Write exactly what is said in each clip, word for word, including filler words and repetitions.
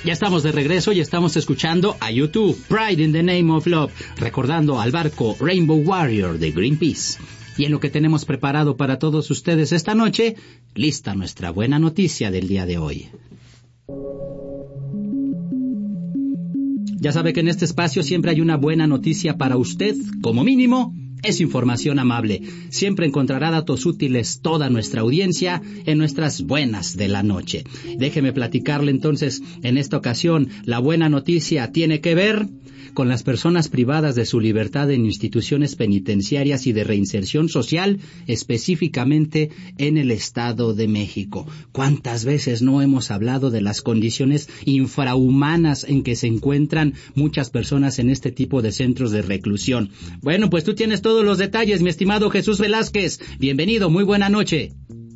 Ya estamos de regreso y estamos escuchando a YouTube, Pride in the Name of Love, recordando al barco Rainbow Warrior de Greenpeace. Y en lo que tenemos preparado para todos ustedes esta noche, lista nuestra buena noticia del día de hoy. Ya sabe que en este espacio siempre hay una buena noticia para usted, como mínimo. Es información amable. Siempre encontrará datos útiles toda nuestra audiencia en nuestras buenas de la noche. Déjeme platicarle entonces, en esta ocasión, la buena noticia tiene que ver con las personas privadas de su libertad en instituciones penitenciarias y de reinserción social, específicamente en el Estado de México. ¿Cuántas veces no hemos hablado de las condiciones infrahumanas en que se encuentran muchas personas en este tipo de centros de reclusión? Bueno, pues tú tienes todos los detalles, mi estimado Jesús Velázquez. Bienvenido, muy buena noche.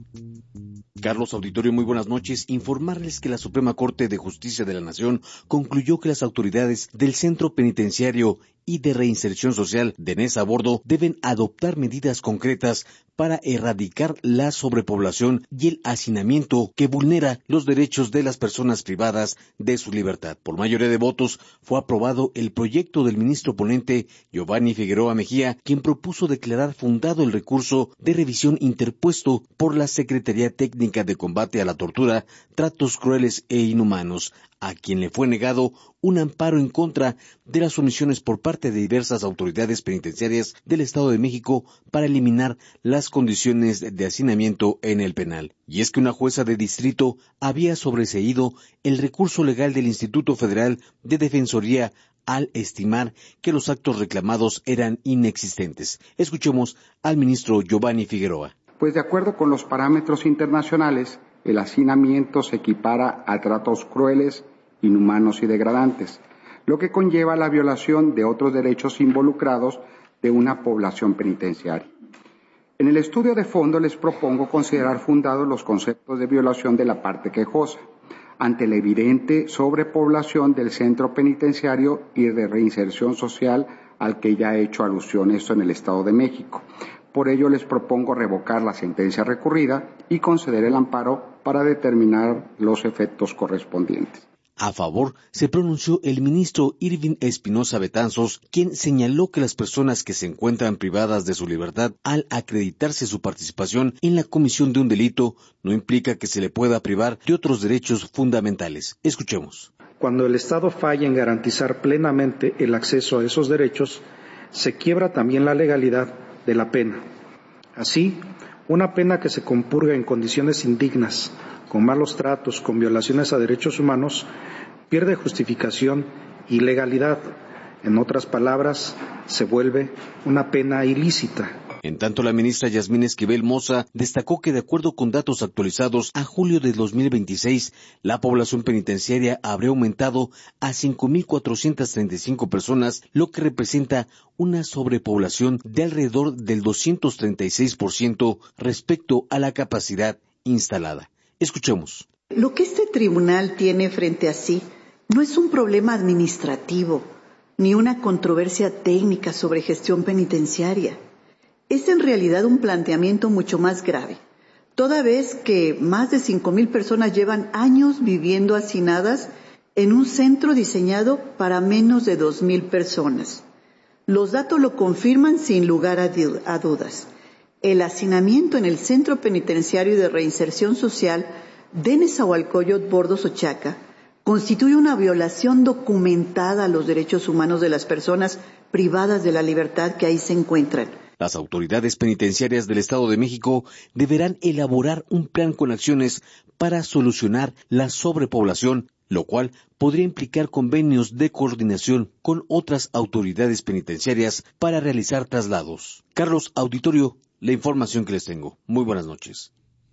Carlos Auditorio, muy buenas noches. Informarles que la Suprema Corte de Justicia de la Nación concluyó que las autoridades del Centro Penitenciario y de Reinserción Social de Nesa Bordo deben adoptar medidas concretas para erradicar la sobrepoblación y el hacinamiento que vulnera los derechos de las personas privadas de su libertad. Por mayoría de votos fue aprobado el proyecto del ministro ponente Giovanni Figueroa Mejía, quien propuso declarar fundado el recurso de revisión interpuesto por la Secretaría Técnica de Combate a la Tortura, Tratos Crueles e Inhumanos, a quien le fue negado un amparo en contra de las omisiones por parte de diversas autoridades penitenciarias del Estado de México para eliminar las condiciones de hacinamiento en el penal. Y es que una jueza de distrito había sobreseído el recurso legal del Instituto Federal de Defensoría al estimar que los actos reclamados eran inexistentes. Escuchemos al ministro Giovanni Figueroa. Pues de acuerdo con los parámetros internacionales, el hacinamiento se equipara a tratos crueles, inhumanos y degradantes, lo que conlleva la violación de otros derechos involucrados de una población penitenciaria. En el estudio de fondo les propongo considerar fundados los conceptos de violación de la parte quejosa, ante la evidente sobrepoblación del centro penitenciario y de reinserción social al que ya he hecho alusión esto en el Estado de México. Por ello les propongo revocar la sentencia recurrida y conceder el amparo para determinar los efectos correspondientes. A favor se pronunció el ministro Irving Espinosa Betanzos, quien señaló que las personas que se encuentran privadas de su libertad al acreditarse su participación en la comisión de un delito no implica que se le pueda privar de otros derechos fundamentales. Escuchemos. Cuando el Estado falla en garantizar plenamente el acceso a esos derechos, se quiebra también la legalidad de la pena. Así, una pena que se compurga en condiciones indignas, con malos tratos, con violaciones a derechos humanos, pierde justificación y legalidad. En otras palabras, se vuelve una pena ilícita. En tanto, la ministra Yasmín Esquivel Moza destacó que de acuerdo con datos actualizados a julio de dos mil veintiséis, la población penitenciaria habría aumentado a cinco mil cuatrocientas treinta y cinco personas, lo que representa una sobrepoblación de alrededor del doscientos treinta y seis por ciento respecto a la capacidad instalada. Escuchemos. Lo que este tribunal tiene frente a sí no es un problema administrativo, ni una controversia técnica sobre gestión penitenciaria. Es en realidad un planteamiento mucho más grave, toda vez que más de cinco mil personas llevan años viviendo hacinadas en un centro diseñado para menos de dos mil personas. Los datos lo confirman sin lugar a dudas. El hacinamiento en el Centro Penitenciario de Reinserción Social de Nezahualcóyotl Bordo Xochaca constituye una violación documentada a los derechos humanos de las personas privadas de la libertad que ahí se encuentran. Las autoridades penitenciarias del Estado de México deberán elaborar un plan con acciones para solucionar la sobrepoblación, lo cual podría implicar convenios de coordinación con otras autoridades penitenciarias para realizar traslados. Carlos Auditorio, la información que les tengo. Muy buenas noches.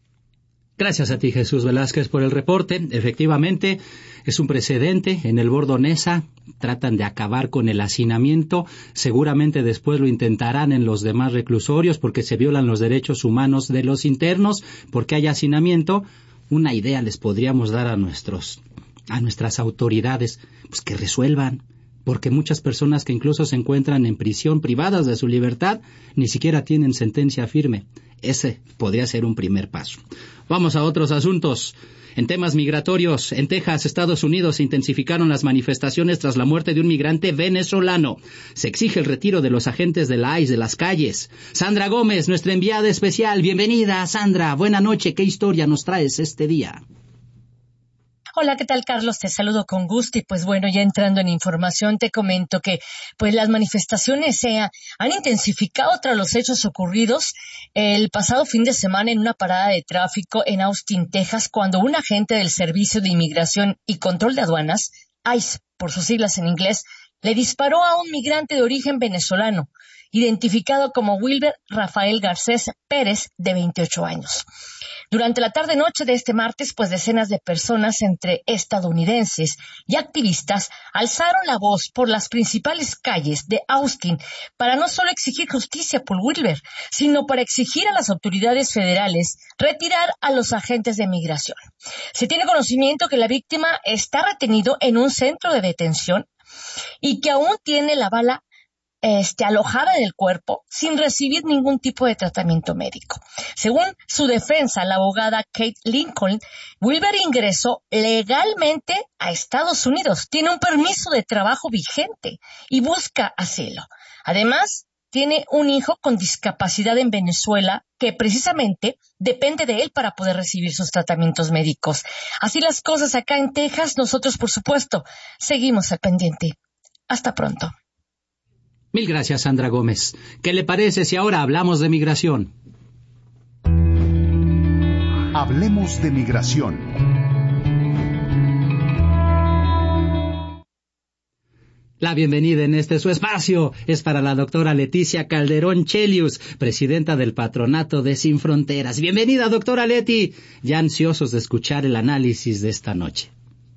Gracias a ti, Jesús Velázquez, por el reporte. Efectivamente, es un precedente. En el Bordo Nesa tratan de acabar con el hacinamiento. Seguramente después lo intentarán en los demás reclusorios porque se violan los derechos humanos de los internos, porque hay hacinamiento. Una idea les podríamos dar a nuestros, a nuestras autoridades, pues que resuelvan. porque muchas personas que incluso se encuentran en prisión privadas de su libertad ni siquiera tienen sentencia firme. Ese podría ser un primer paso. Vamos a otros asuntos. En temas migratorios, en Texas, Estados Unidos, se intensificaron las manifestaciones tras la muerte de un migrante venezolano. Se exige el retiro de los agentes de la I C E de las calles. Sandra Gómez, nuestra enviada especial. Bienvenida, Sandra. Buena noche. ¿Qué historia nos traes este día? Hola, ¿qué tal, Carlos? Te saludo con gusto y pues bueno, ya entrando en información te comento que pues las manifestaciones se ha, han intensificado tras los hechos ocurridos el pasado fin de semana en una parada de tráfico en Austin, Texas, cuando un agente del Servicio de Inmigración y Control de Aduanas, I C E por sus siglas en inglés, le disparó a un migrante de origen venezolano, identificado como Wilber Rafael Garcés Pérez, de veintiocho años. Durante la tarde-noche de este martes, pues decenas de personas, entre estadounidenses y activistas, alzaron la voz por las principales calles de Austin para no solo exigir justicia por Wilber, sino para exigir a las autoridades federales retirar a los agentes de migración. Se tiene conocimiento que la víctima está retenido en un centro de detención y que aún tiene la bala Este, alojada en el cuerpo sin recibir ningún tipo de tratamiento médico. Según su defensa, la abogada Kate Lincoln, Wilber ingresó legalmente a Estados Unidos, tiene un permiso de trabajo vigente y busca asilo. Además, tiene un hijo con discapacidad en Venezuela que precisamente depende de él para poder recibir sus tratamientos médicos. Así las cosas acá en Texas, nosotros por supuesto seguimos al pendiente. Hasta pronto. Mil gracias, Sandra Gómez. ¿Qué le parece si ahora hablamos de migración? Hablemos de migración. La bienvenida en este su espacio es para la doctora Leticia Calderón Chelius, presidenta del Patronato de Sin Fronteras. Bienvenida, doctora Leti. Ya ansiosos de escuchar el análisis de esta noche.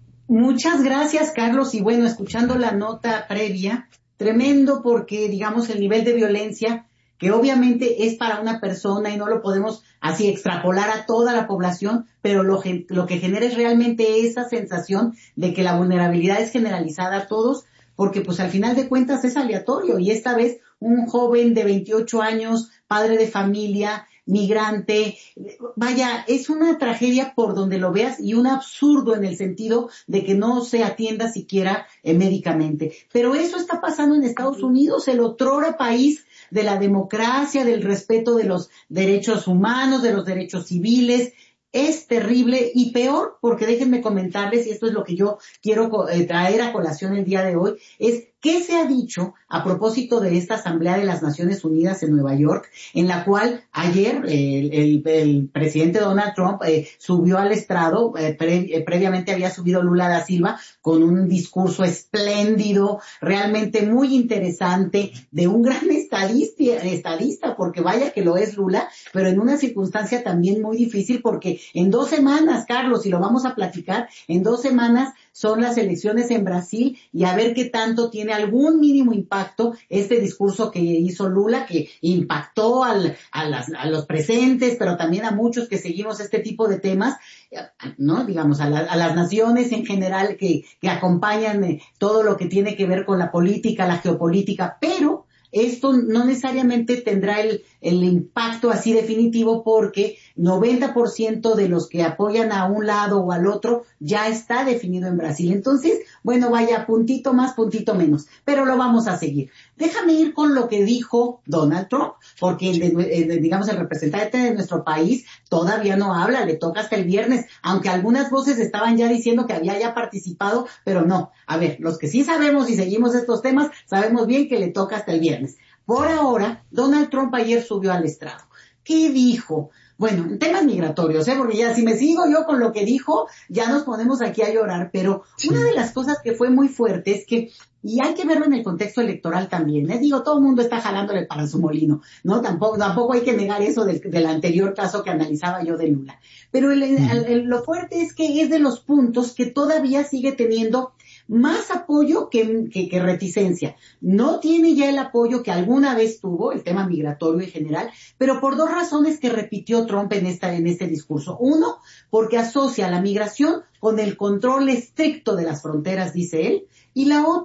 Muchas gracias, Carlos. Y bueno, escuchando la nota previa, tremendo porque, digamos, el nivel de violencia, que obviamente es para una persona y no lo podemos así extrapolar a toda la población, pero lo, lo que genera es realmente esa sensación de que la vulnerabilidad es generalizada a todos, porque pues al final de cuentas es aleatorio. Y esta vez un joven de veintiocho años, padre de familia, migrante, vaya, es una tragedia por donde lo veas y un absurdo en el sentido de que no se atienda siquiera eh, médicamente. Pero eso está pasando en Estados Unidos, el otrora país de la democracia, del respeto de los derechos humanos, de los derechos civiles. Es terrible y peor, porque déjenme comentarles, y esto es lo que yo quiero eh, traer a colación el día de hoy, es qué se ha dicho a propósito de esta Asamblea de las Naciones Unidas en Nueva York, en la cual ayer eh, el, el, el presidente Donald Trump eh, subió al estrado, eh, pre, eh, previamente había subido Lula da Silva con un discurso espléndido, realmente muy interesante, de un gran estadista, estadista, porque vaya que lo es Lula, pero en una circunstancia también muy difícil, porque en dos semanas, Carlos, y lo vamos a platicar, en dos semanas son las elecciones en Brasil y a ver qué tanto tiene algún mínimo impacto este discurso que hizo Lula, que impactó al, a, las, a los presentes, pero también a muchos que seguimos este tipo de temas, ¿no? Digamos, a, la, a las naciones en general que, que acompañan eh, todo lo que tiene que ver con la política, la geopolítica, pero esto no necesariamente tendrá el, el impacto así definitivo, porque noventa por ciento de los que apoyan a un lado o al otro ya está definido en Brasil. Entonces, bueno, vaya, puntito más, puntito menos, pero lo vamos a seguir. Déjame ir con lo que dijo Donald Trump, porque el de, el de, digamos, el representante de nuestro país todavía no habla, le toca hasta el viernes, aunque algunas voces estaban ya diciendo que había ya participado, pero no. A ver, los que sí sabemos y seguimos estos temas, sabemos bien que le toca hasta el viernes. Por ahora, Donald Trump ayer subió al estrado. ¿Qué dijo? Bueno, en temas migratorios, ¿eh? Porque ya si me sigo yo con lo que dijo, ya nos ponemos aquí a llorar, pero sí. Una de las cosas que fue muy fuerte es que, y hay que verlo en el contexto electoral también, ¿eh? Digo, todo el mundo está jalándole para su molino, ¿no? Tampoco, tampoco hay que negar eso del, del anterior caso que analizaba yo de Lula. Pero el, el, el, lo fuerte es que es de los puntos que todavía sigue teniendo más apoyo que, que, que reticencia. No tiene ya el apoyo que alguna vez tuvo, el tema migratorio en general, pero por dos razones que repitió Trump en, esta, en este discurso. Uno, porque asocia la migración con el control estricto de las fronteras, dice él, y la otra,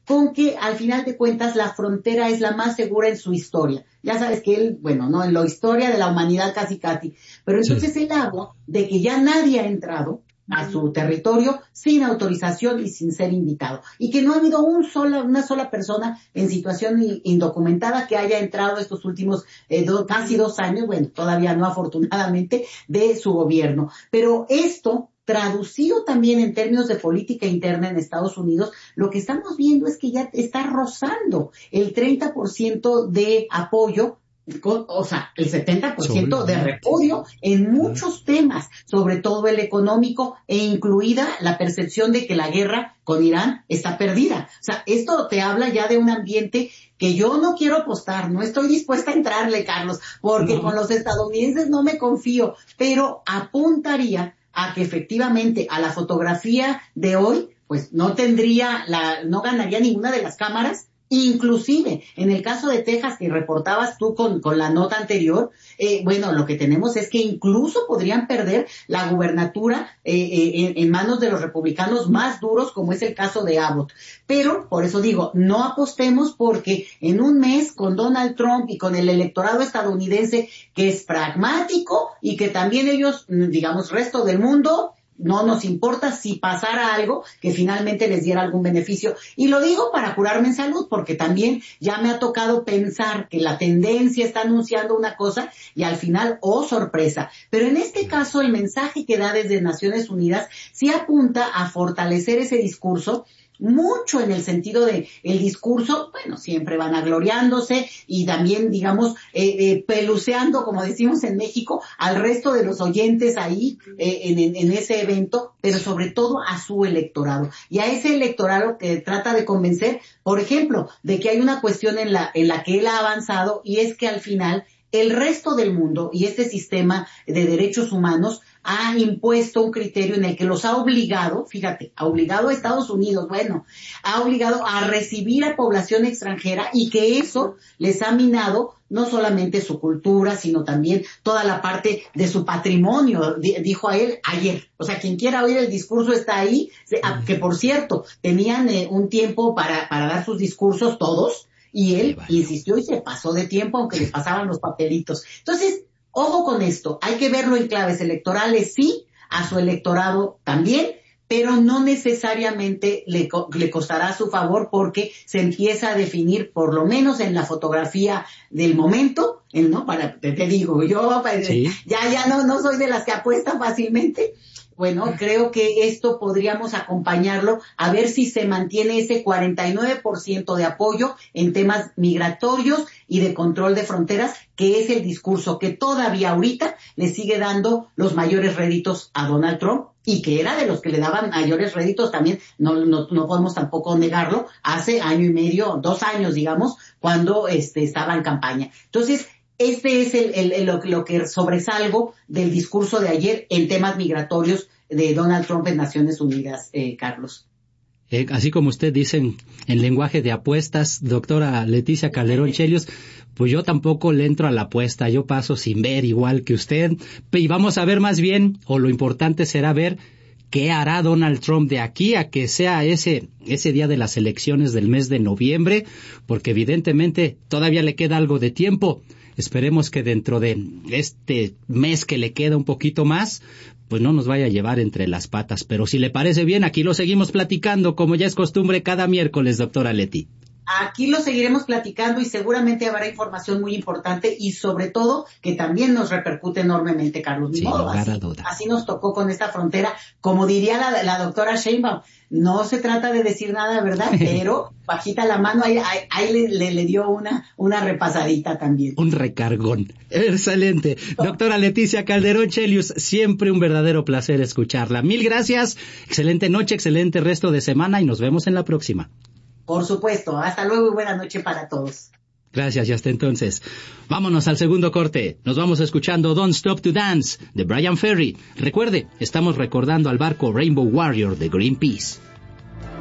con que al final de cuentas la frontera es la más segura en su historia. Ya sabes que él, bueno, no, en la historia de la humanidad casi casi, pero entonces sí. Él habla de que ya nadie ha entrado a su territorio sin autorización y sin ser invitado, y que no ha habido un sola, una sola persona en situación indocumentada que haya entrado estos últimos eh, do, casi dos años, bueno, todavía no afortunadamente, de su gobierno. Pero esto, traducido también en términos de política interna en Estados Unidos, lo que estamos viendo es que ya está rozando el treinta por ciento de apoyo, con, o sea, el setenta por ciento de repudio en muchos temas, sobre todo el económico, e incluida la percepción de que la guerra con Irán está perdida. O sea, esto te habla ya de un ambiente que yo no quiero apostar, no estoy dispuesta a entrarle, Carlos, porque no. Con los estadounidenses no me confío, pero apuntaría a que efectivamente a la fotografía de hoy, pues no tendría la, no ganaría ninguna de las cámaras. Inclusive, en el caso de Texas que reportabas tú con, con la nota anterior, eh, bueno, lo que tenemos es que incluso podrían perder la gubernatura eh, eh, en, en manos de los republicanos más duros, como es el caso de Abbott. Pero, por eso digo, no apostemos, porque en un mes con Donald Trump y con el electorado estadounidense, que es pragmático y que también ellos, digamos, resto del mundo, no nos importa si pasara algo que finalmente les diera algún beneficio. Y lo digo para curarme en salud, porque también ya me ha tocado pensar que la tendencia está anunciando una cosa y al final, oh sorpresa. Pero en este caso, el mensaje que da desde Naciones Unidas sí apunta a fortalecer ese discurso, mucho en el sentido de el discurso, bueno, siempre van agloriándose y también, digamos, eh, eh, peluceando, como decimos en México, al resto de los oyentes ahí eh, en, en, en ese evento, pero sobre todo a su electorado. Y a ese electorado que trata de convencer, por ejemplo, de que hay una cuestión en la, en la que él ha avanzado, y es que al final el resto del mundo y este sistema de derechos humanos ha impuesto un criterio en el que los ha obligado, fíjate, ha obligado a Estados Unidos, bueno, ha obligado a recibir a población extranjera, y que eso les ha minado no solamente su cultura, sino también toda la parte de su patrimonio, dijo a él ayer. O sea, quien quiera oír el discurso está ahí, que por cierto, tenían eh, un tiempo para, para dar sus discursos todos, y él insistió y se pasó de tiempo, aunque le pasaban los papelitos. Entonces, ojo con esto, hay que verlo en claves electorales, sí, a su electorado también, pero no necesariamente le, le costará a su favor, porque se empieza a definir, por lo menos en la fotografía del momento, ¿no? Para, te, te digo, yo ¿sí? ya, ya no, no soy de las que apuestan fácilmente. Bueno, creo que esto podríamos acompañarlo a ver si se mantiene ese cuarenta y nueve por ciento de apoyo en temas migratorios y de control de fronteras, que es el discurso que todavía ahorita le sigue dando los mayores réditos a Donald Trump, y que era de los que le daban mayores réditos también, no, no, no podemos tampoco negarlo, hace año y medio, dos años, digamos, cuando este, estaba en campaña. Entonces, este es el, el, el, lo, lo que sobresalgo del discurso de ayer en temas migratorios de Donald Trump en Naciones Unidas, eh, Carlos. Eh, así como usted dice en, en lenguaje de apuestas, doctora Leticia Calderón Chelios, pues yo tampoco le entro a la apuesta, yo paso sin ver, igual que usted, y vamos a ver más bien, o lo importante será ver qué hará Donald Trump de aquí a que sea ese ese día de las elecciones del mes de noviembre, porque evidentemente todavía le queda algo de tiempo. Esperemos que dentro de este mes que le queda un poquito más, pues no nos vaya a llevar entre las patas. Pero si le parece bien, aquí lo seguimos platicando, como ya es costumbre cada miércoles, doctora Leti. Aquí lo seguiremos platicando y seguramente habrá información muy importante, y sobre todo que también nos repercute enormemente, Carlos. Sin lugar a duda. Así nos tocó con esta frontera. Como diría la, la doctora Sheinbaum, no se trata de decir nada, ¿verdad? Pero bajita la mano, ahí, ahí, ahí le, le, le dio una, una repasadita también. Un recargón. Excelente. Doctora Leticia Calderón Chelios, siempre un verdadero placer escucharla. Mil gracias. Excelente noche, excelente resto de semana, y nos vemos en la próxima. Por supuesto. Hasta luego y buena noche para todos. Gracias, y hasta entonces. Vámonos al segundo corte. Nos vamos escuchando Don't Stop to Dance de Brian Ferry. Recuerde, estamos recordando al barco Rainbow Warrior de Greenpeace.